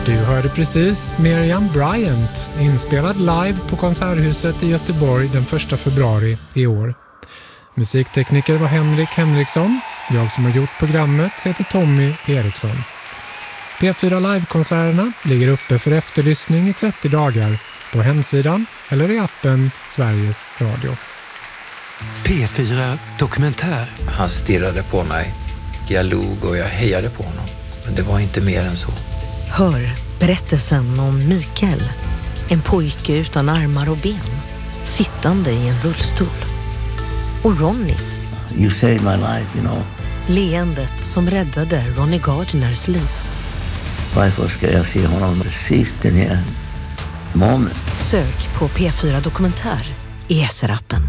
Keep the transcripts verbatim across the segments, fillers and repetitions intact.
Du hörde precis Miriam Bryant, inspelad live på Konserthuset i Göteborg den första februari i år. Musiktekniker var Henrik Henriksson. Jag som har gjort programmet heter Tommy Eriksson. P fyra Live-konserterna ligger uppe för efterlyssning i trettio dagar på hemsidan eller i appen Sveriges Radio. P fyra Dokumentär. Han stirrade på mig. Jag log och jag hejade på honom. Men det var inte mer än så. Hör berättelsen om Mikael, en pojke utan armar och ben, sittande i en rullstol. Och Ronny. You saved my life, you know. Leendet som räddade Ronny Gardners liv. Varför ska jag se honom precis den här moment? Sök på P fyra Dokumentär i S R-appen.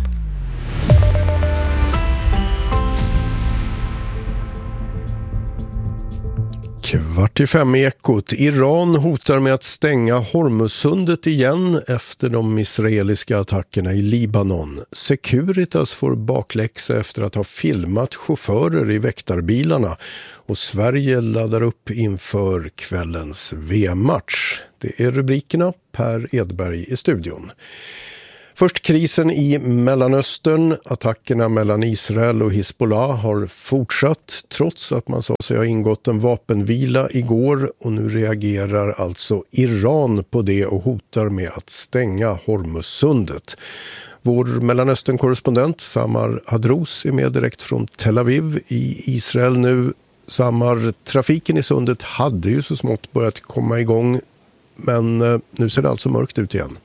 Kvart i fem i Ekot. Iran hotar med att stänga Hormuzsundet igen efter de israeliska attackerna i Libanon. Securitas får bakläxa efter att ha filmat chaufförer i väktarbilarna. Och Sverige laddar upp inför kvällens V M-match. Det är rubrikerna. Per Edberg i studion. Först krisen i Mellanöstern. Attackerna mellan Israel och Hezbollah har fortsatt trots att man sa sig ha ingått en vapenvila igår, och nu reagerar alltså Iran på det och hotar med att stänga Hormuzsundet. Vår Mellanöstern-korrespondent Samar Hadrous är med direkt från Tel Aviv i Israel nu. Samar, trafiken i sundet hade ju så smått börjat komma igång, men nu ser det alltså mörkt ut igen.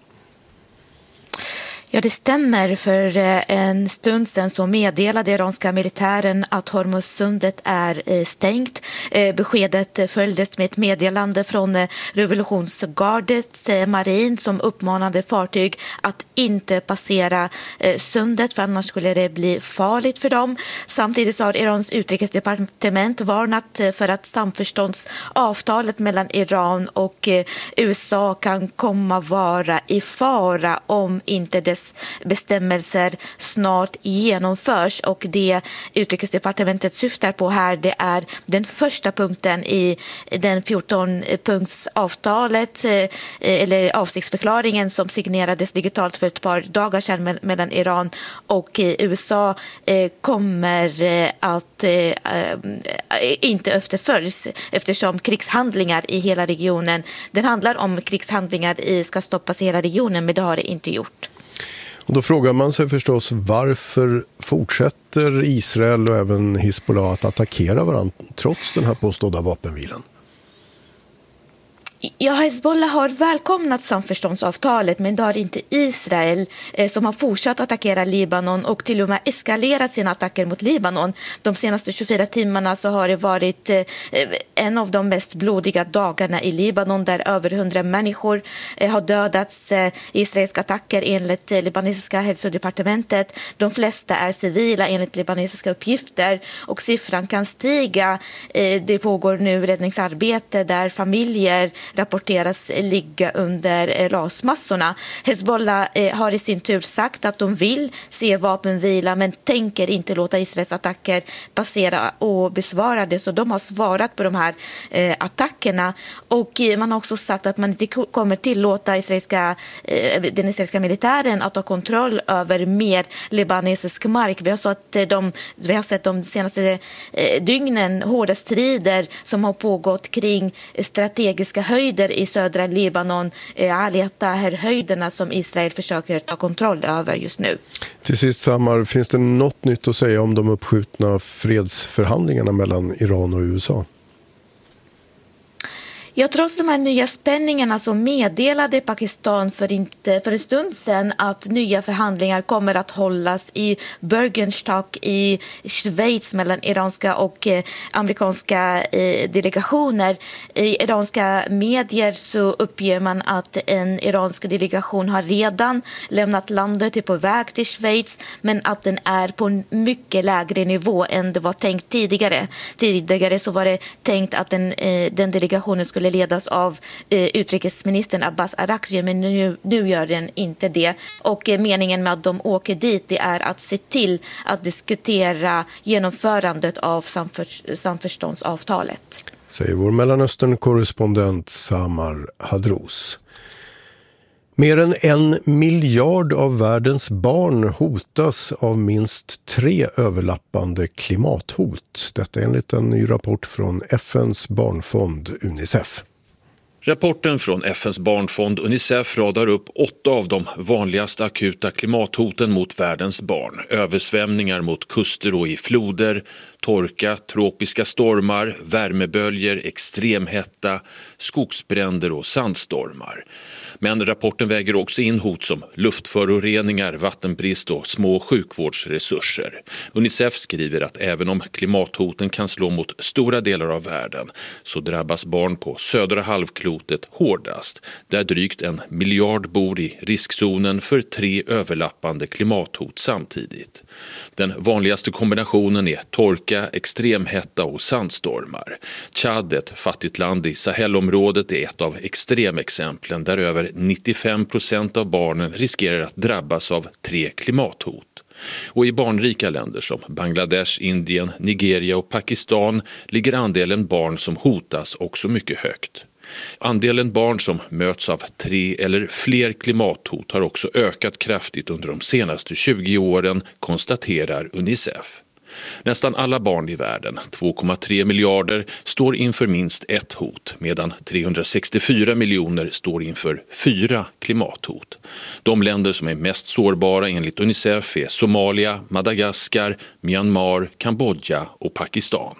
Ja, det stämmer. För en stund sedan så meddelade iranska militären att Hormuzsundet är stängt. Beskedet följdes med ett meddelande från revolutionsgardets marin som uppmanade fartyg att inte passera sundet, för annars skulle det bli farligt för dem. Samtidigt har Irans utrikesdepartement varnat för att samförståndsavtalet mellan Iran och U S A kan komma vara i fara om inte dess bestämmelser snart genomförs, och det utrikesdepartementet syftar på här, det är den första punkten i den fjorton-punktsavtalet eller avsiktsförklaringen som signerades digitalt för ett par dagar sedan mellan Iran och U S A kommer att inte efterföljs eftersom krigshandlingar i hela regionen, den handlar om krigshandlingar i ska stoppas i hela regionen, men det har det inte gjort. Och då frågar man sig förstås, varför fortsätter Israel och även Hezbollah att attackera varandra trots den här påstådda vapenvilan? Ja, Hezbollah har välkomnat samförståndsavtalet, men det har inte Israel eh, som har fortsatt attackera Libanon och till och med eskalerat sina attacker mot Libanon. De senaste tjugofyra timmarna så har det varit eh, en av de mest blodiga dagarna i Libanon, där över hundra människor eh, har dödats i eh, israeliska attacker enligt eh, libanesiska hälsodepartementet. De flesta är civila enligt libanesiska uppgifter, och siffran kan stiga. Eh, det pågår nu räddningsarbete där familjer rapporteras ligga under rasmassorna. Hezbollah eh, har i sin tur sagt att de vill se vapenvila, men tänker inte låta Israels attacker passera och besvara det. Så de har svarat på de här eh, attackerna, och eh, man har också sagt att man inte kommer tillåta israeliska, eh, den israeliska militären att ha kontroll över mer libanesisk mark. Vi har, så att de, vi har sett de senaste eh, dygnen hårda strider som har pågått kring strategiska höjder i södra Libanon, Al-Taher-höjderna som Israel försöker ta kontroll över just nu. Till sist, Samar, finns det något nytt att säga om de uppskjutna fredsförhandlingarna mellan Iran och U S A? Ja, trots de här nya spänningarna så meddelade Pakistan för, inte, för en stund sedan att nya förhandlingar kommer att hållas i Bürgenstock i Schweiz mellan iranska och eh, amerikanska eh, delegationer. I iranska medier så uppger man att en iransk delegation har redan lämnat landet, är på väg till Schweiz, men att den är på en mycket lägre nivå än det var tänkt tidigare. Tidigare så var det tänkt att den, eh, den delegationen skulle ledas av eh, utrikesministern Abbas Araghchi, men nu, nu gör den inte det. Och eh, meningen med att de åker dit, det är att se till att diskutera genomförandet av samför, samförståndsavtalet. säger vår Mellanöstern-korrespondent Samar Hadrous. Mer än en miljard av världens barn hotas av minst tre överlappande klimathot. Detta enligt en ny rapport från F N:s barnfond Unicef. Rapporten från F N:s barnfond Unicef radar upp åtta av de vanligaste akuta klimathoten mot världens barn. Översvämningar mot kuster och i floder, torka, tropiska stormar, värmeböljer, extremhetta, skogsbränder och sandstormar. Men rapporten väger också in hot som luftföroreningar, vattenbrist och små sjukvårdsresurser. Unicef skriver att även om klimathoten kan slå mot stora delar av världen så drabbas barn på södra halvklotet hårdast, där drygt en miljard bor i riskzonen för tre överlappande klimathot samtidigt. Den vanligaste kombinationen är torka, extremhetta och sandstormar. Tchad, ett fattigt land i Sahelområdet, är ett av extremexemplen där över nittiofem procent av barnen riskerar att drabbas av tre klimathot. Och i barnrika länder som Bangladesh, Indien, Nigeria och Pakistan ligger andelen barn som hotas också mycket högt. Andelen barn som möts av tre eller fler klimathot har också ökat kraftigt under de senaste tjugo åren, konstaterar Unicef. Nästan alla barn i världen, två komma tre miljarder, står inför minst ett hot, medan trehundrasextiofyra miljoner står inför fyra klimathot. De länder som är mest sårbara enligt Unicef är Somalia, Madagaskar, Myanmar, Kambodja och Pakistan.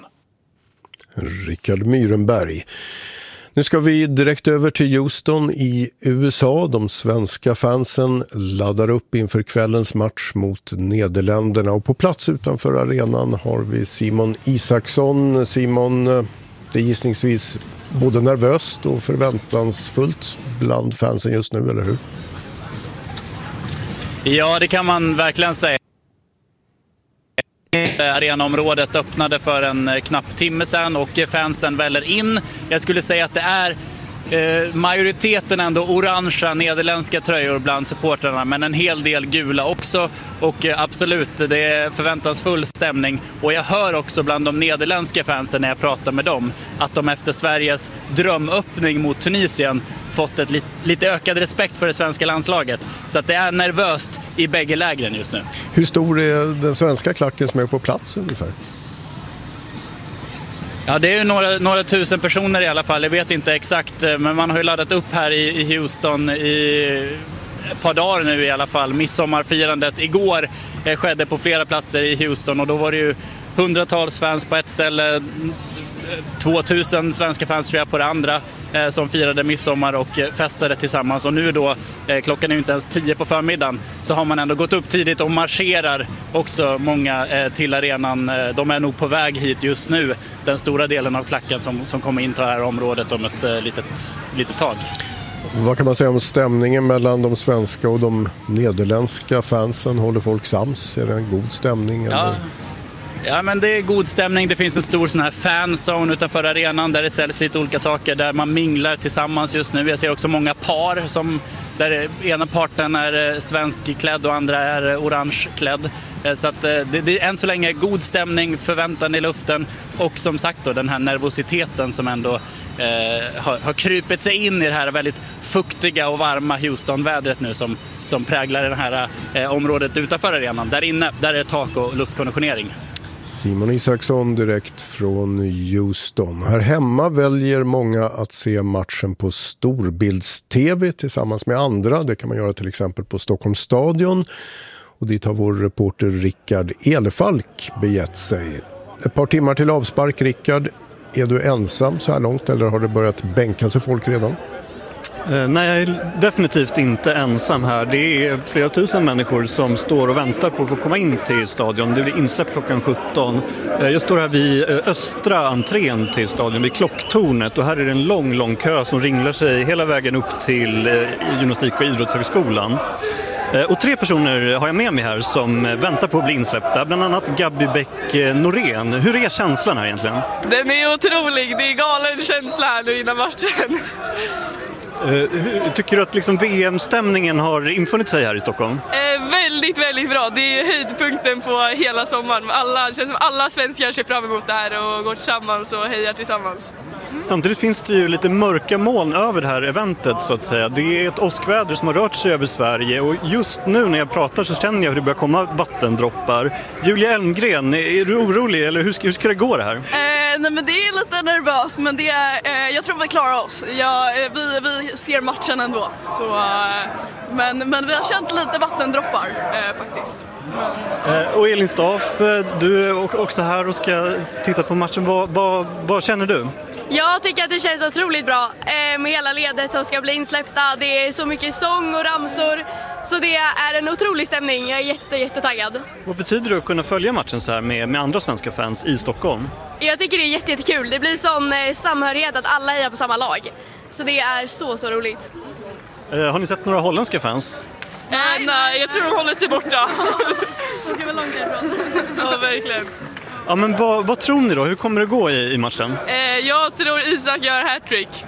Rickard Myrenberg. Nu ska vi direkt över till Houston i U S A. De svenska fansen laddar upp inför kvällens match mot Nederländerna. Och på plats utanför arenan har vi Simon Isaksson. Simon, det är gissningsvis både nervöst och förväntansfullt bland fansen just nu, eller hur? Ja, det kan man verkligen säga. Arenaområdet öppnade för en knapp timme sedan och fansen väller in. Jag skulle säga att det är eh, majoriteten ändå orangea nederländska tröjor bland supportrarna, men en hel del gula också. Och eh, absolut, det är förväntansfull stämning. Och jag hör också bland de nederländska fansen när jag pratar med dem att de efter Sveriges drömöppning mot Tunisien fått ett lit, lite ökad respekt för det svenska landslaget. Så att det är nervöst i bägge lägren just nu. Hur stor är den svenska klacken som är på plats ungefär? Ja, det är ju några, några tusen personer i alla fall. Jag vet inte exakt, men man har ju laddat upp här i, i Houston i ett par dagar nu i alla fall. Midsommarfirandet igår eh, skedde på flera platser i Houston och då var det ju hundratals fans på ett ställe, tvåtusen svenska fans tror jag på det andra eh, som firade midsommar och eh, festade tillsammans. Och nu då, eh, klockan är ju inte ens tio på förmiddagen, så har man ändå gått upp tidigt och marscherar också många eh, till arenan. De är nog på väg hit just nu, den stora delen av klacken som, som kommer in till det här området om ett eh, litet, litet tag. Vad kan man säga om stämningen mellan de svenska och de nederländska fansen? Håller folk sams? Är det en god stämning? Eller? Ja. Ja, men det är god stämning. Det finns en stor sån här fanzone utanför arenan där det säljs lite olika saker, där man minglar tillsammans just nu. Jag ser också många par som, där ena parten är svenskklädd och andra är orangeklädd. Så att det, det är än så länge god stämning, förväntan i luften och som sagt då den här nervositeten som ändå eh, har, har krypit sig in i det här väldigt fuktiga och varma Houston-vädret nu som, som präglar det här eh, området utanför arenan. Där inne, där är det tak och luftkonditionering. Simon Isaksson direkt från Houston. Här hemma väljer många att se matchen på storbilds-tv tillsammans med andra. Det kan man göra till exempel på Stockholms stadion. Och dit har vår reporter Rickard Elefalk begett sig. Ett par timmar till avspark, Rickard. Är du ensam så här långt eller har det börjat bänka sig folk redan? Eh, nej, jag är definitivt inte ensam här. Det är flera tusen människor som står och väntar på att få komma in till stadion. Det blir insläpp klockan sjutton. Eh, jag står här vid eh, östra entrén till stadion, vid klocktornet. Och här är det en lång, lång kö som ringlar sig hela vägen upp till eh, gymnastik- och idrottshögskolan. Och tre personer har jag med mig här som väntar på att bli insläppta. Bland annat Gabi Bäck-Norén. Hur är känslan här egentligen? Den är otrolig. Det är galen känsla här nu innan matchen. Uh, tycker du att liksom V M-stämningen har infunnit sig här i Stockholm? Eh, väldigt, väldigt bra. Det är höjdpunkten på hela sommaren. Alla, det känns som alla svenskar ser fram emot det här och går tillsammans och hejar tillsammans. Samtidigt finns det ju lite mörka moln över det här eventet så att säga. Det är ett åskväder som har rört sig över Sverige och just nu när jag pratar så känner jag hur det börjar komma vattendroppar. Julia Elmgren, är du orolig eller hur ska, hur ska det gå det här? Eh, nej men det är lite nervöst men det är, eh, jag tror vi klarar oss. Ja, eh, vi, vi ser matchen ändå. Så, eh, men, men vi har känt lite vattendroppar eh, faktiskt. Eh, och Elin Staff, du är också här och ska titta på matchen. Vad, vad, vad känner du? Jag tycker att det känns otroligt bra eh, med hela ledet som ska bli insläppta. Det är så mycket sång och ramsor så det är en otrolig stämning. Jag är jätte, jättetaggad. Vad betyder det att kunna följa matchen så här med, med andra svenska fans i Stockholm? Jag tycker det är jätte, jättekul. Det blir sån eh, samhörighet att alla är på samma lag. Så det är så, så roligt. Eh, har ni sett några holländska fans? Nej, nej, jag tror de håller sig borta. De kan vara långt härifrån. Ja, verkligen. Ja, men vad, vad tror ni då? Hur kommer det gå i, i matchen? Eh, jag tror Isak gör hattrick.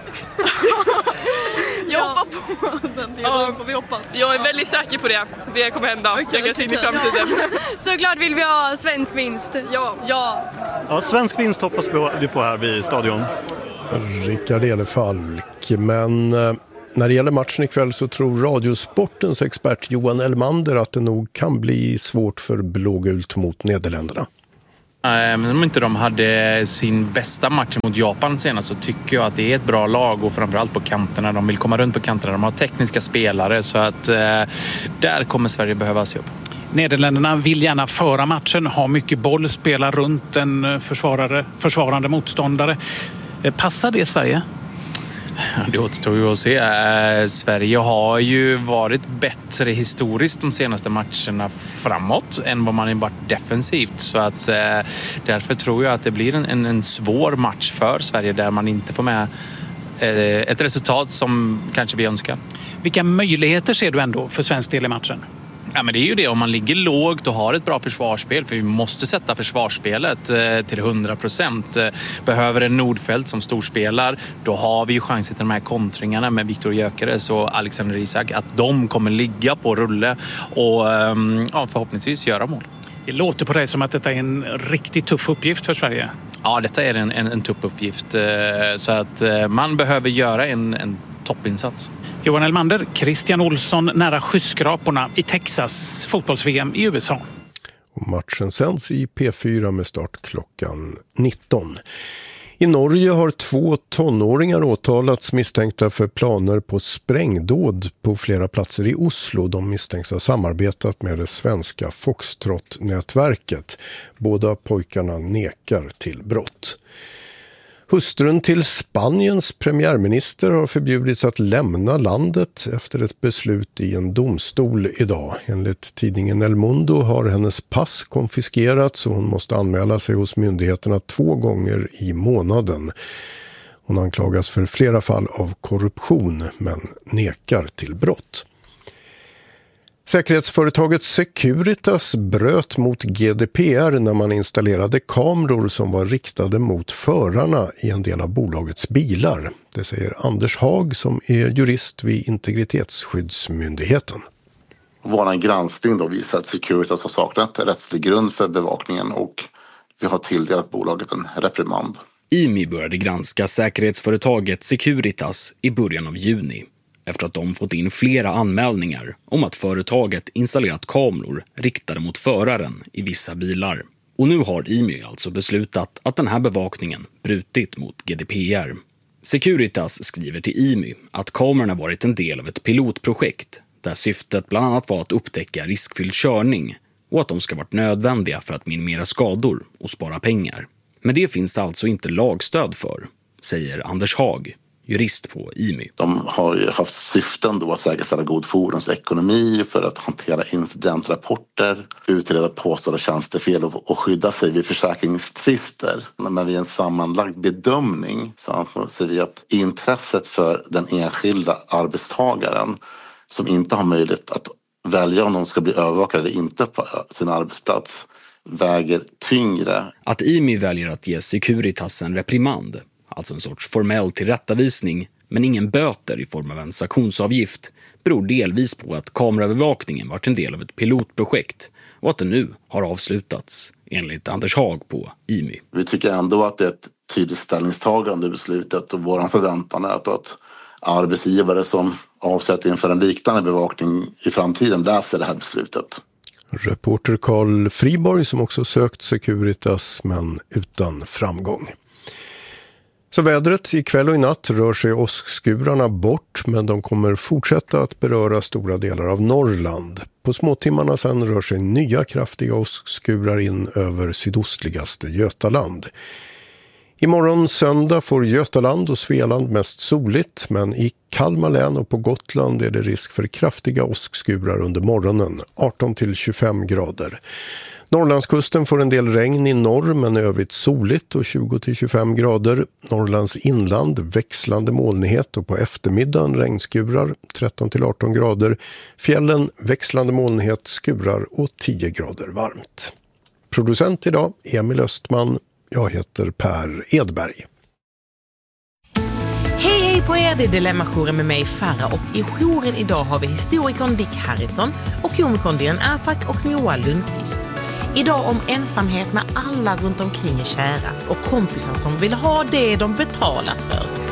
Jag hoppar på den delen, får vi hoppas. Jag är väldigt säker på det. Det kommer hända. Okay, jag kan se in i framtiden. Ja. Såklart vill vi ha svensk vinst. Ja. Ja. Ja, svensk vinst hoppas vi på här vid stadion. Rickard Elefalk, men när det gäller matchen ikväll så tror Radiosportens expert Johan Elmander att det nog kan bli svårt för blågult mot Nederländerna. Men om inte de hade sin bästa match mot Japan senast så tycker jag att det är ett bra lag och framförallt på kanterna. De vill komma runt på kanterna. De har tekniska spelare så att eh, där kommer Sverige behöva se upp. Nederländerna vill gärna föra matchen, ha mycket boll, spela runt en försvarare, försvarande motståndare. Passar det Sverige? Det återstår ju att se. Sverige har ju varit bättre historiskt de senaste matcherna framåt än vad man har varit defensivt. Så att därför tror jag att det blir en, en, en svår match för Sverige där man inte får med ett resultat som kanske vi önskar. Vilka möjligheter ser du ändå för svensk del i matchen? Ja, men det är ju det. Om man ligger lågt och har ett bra försvarsspel, för vi måste sätta försvarsspelet eh, till hundra procent. Behöver en Nordfeldt som storspelar, då har vi ju chansen till de här kontringarna med Viktor Gyökeres och Alexander Isak, att de kommer ligga på rulle och eh, ja, förhoppningsvis göra mål. Det låter på dig som att detta är en riktigt tuff uppgift för Sverige. Ja, detta är en, en, en tuff uppgift. Eh, så att eh, man behöver göra en, en toppinsats. Johan Elmander, Christian Olsson nära skyskraporna i Texas, fotbolls-V M i U S A. Och matchen sänds i P fyra med start klockan nitton. I Norge har två tonåringar åtalats misstänkta för planer på sprängdåd på flera platser i Oslo. De misstänks ha samarbetat med det svenska Foxtrot-nätverket. Båda pojkarna nekar till brott. Hustrun till Spaniens premiärminister har förbjudits att lämna landet efter ett beslut i en domstol idag. Enligt tidningen El Mundo har hennes pass konfiskerats och hon måste anmäla sig hos myndigheterna två gånger i månaden. Hon anklagas för flera fall av korruption men nekar till brott. Säkerhetsföretaget Securitas bröt mot G D P R när man installerade kameror som var riktade mot förarna i en del av bolagets bilar. Det säger Anders Hag som är jurist vid Integritetsskyddsmyndigheten. Vår granskning då visar att Securitas har saknat rättslig grund för bevakningen och vi har tilldelat bolaget en reprimand. I M I började granska säkerhetsföretaget Securitas i början av juni, efter att de fått in flera anmälningar om att företaget installerat kameror riktade mot föraren i vissa bilar. Och nu har I M I alltså beslutat att den här bevakningen brutit mot G D P R. Securitas skriver till I M I att kamerorna varit en del av ett pilotprojekt där syftet bland annat var att upptäcka riskfylld körning och att de ska varit nödvändiga för att minimera skador och spara pengar. Men det finns alltså inte lagstöd för, säger Anders Hag, jurist på I M I. De har ju haft syften då att säkerställa god fordonsekonomi för att hantera incidentrapporter, utreda påstådda tjänstefel och skydda sig vid försäkringstvister. Men vid en sammanlagd bedömning så anser vi att intresset för den enskilda arbetstagaren som inte har möjlighet att välja om de ska bli övervakade eller inte på sin arbetsplats väger tyngre. Att I M I väljer att ge Securitas en reprimand, alltså en sorts formell tillrättavisning, men ingen böter i form av en sanktionsavgift, beror delvis på att kameraövervakningen varit en del av ett pilotprojekt och att det nu har avslutats, enligt Anders Hag på I M I. Vi tycker ändå att det är ett tydligt ställningstagande i beslutet och vår förväntan är att, att arbetsgivare som avsätter inför en liknande bevakning i framtiden läser det här beslutet. Reporter Carl Friborg som också sökt Securitas men utan framgång. Så vädret ikväll och i natt rör sig åskskurarna bort men de kommer fortsätta att beröra stora delar av Norrland. På småtimmarna sen rör sig nya kraftiga åskskurar in över sydostligaste Götaland. Imorgon söndag får Götaland och Svealand mest soligt men i Kalmar län och på Gotland är det risk för kraftiga åskskurar under morgonen, arton till tjugofem grader. Norrlandskusten får en del regn i norr men övrigt soligt och tjugo till tjugofem grader. Norrlands inland växlande molnighet och på eftermiddagen regnskurar tretton till arton grader. Fjällen växlande molnighet, skurar och tio grader varmt. Producent idag Emil Östman. Jag heter Per Edberg. Hej hej på er, det är Dilemma-jouren med mig Farah och i jouren idag har vi historikern Dick Harrison och komikern Dilan Erpak och Noah Lundqvist. Idag om ensamhet när alla runt omkring är kära och kompisar som vill ha det de betalat för.